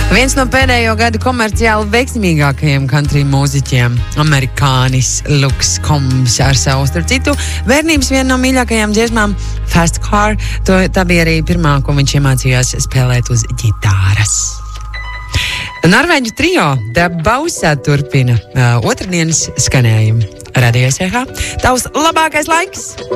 Viens no pēdējo gadu komerciāli veiksmīgākajiem country mūziķiem, amerikānis Luks Combs ar savu, starp citu, bērnības viena no mīļākajām dziesmām Fast Car. Tā bija arī pirmā, ko viņš iemācījās spēlēt uz ģitāras. Norvēģu trio The Bausa turpina otrdienas skanējumu. Radio SH, tavs labākais laiks!